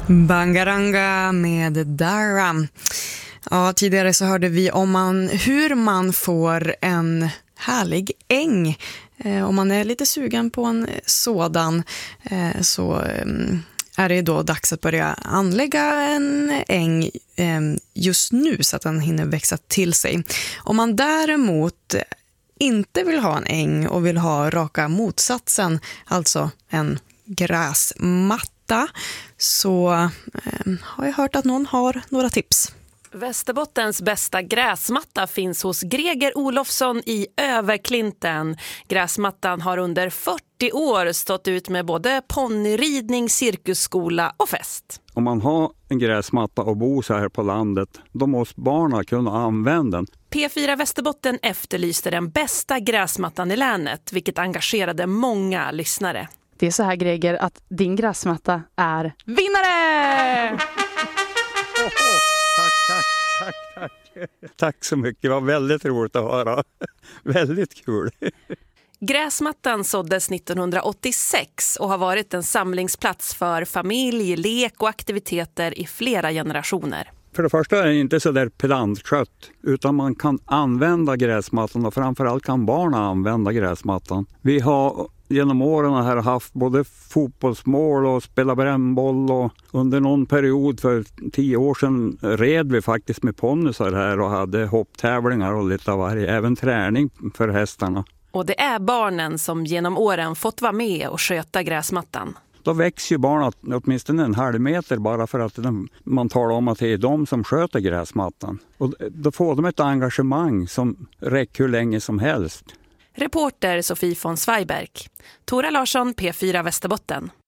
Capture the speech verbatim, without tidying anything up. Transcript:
Bangaranga med Dara. Ja, tidigare så hörde vi om man, hur man får en härlig äng. Eh, om man är lite sugen på en sådan eh, så eh, är det då dags att börja anlägga en äng eh, just nu så att den hinner växa till sig. Om man däremot inte vill ha en äng och vill ha raka motsatsen, alltså en gräsmatta, så eh, har jag hört att någon har några tips. Västerbottens bästa gräsmatta finns hos Greger Olofsson i Överklinten. Gräsmattan har under fyrtio år stått ut med både ponnyridning, cirkusskola och fest. Om man har en gräsmatta och bor så här på landet, då måste barnen kunna använda den. P fyra Västerbotten efterlyste den bästa gräsmattan i länet, vilket engagerade många lyssnare. Det är så här, Greger, att din gräsmatta är vinnare! Tack, tack, tack, tack. Tack så mycket, det var väldigt roligt att höra. Väldigt kul. Gräsmattan såddes nittonhundraåttiosex och har varit en samlingsplats för familj, lek och aktiviteter i flera generationer. För det första är det inte så där pedantskött, utan man kan använda gräsmattan och framförallt kan barnen använda gräsmattan. Vi har genom åren här haft både fotbollsmål och spela brännboll, och under någon period för tio år sedan red vi faktiskt med ponnysar här och hade hopptävlingar och lite av varje, även träning för hästarna. Och det är barnen som genom åren fått vara med och sköta gräsmattan. Då växer ju barnen åtminstone en halv meter bara för att man talar om att det är de som sköter gräsmattan. Och då får de ett engagemang som räcker hur länge som helst. Reporter Sofie von Zweiberg. Tora Larsson, P fyra Västerbotten.